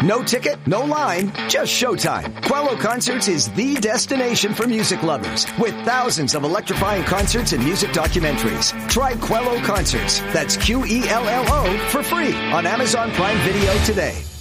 No ticket, no line, just showtime. Quello Concerts is the destination for music lovers with thousands of electrifying concerts and music documentaries. Try Quello Concerts. That's Quello for free on Amazon Prime Video today.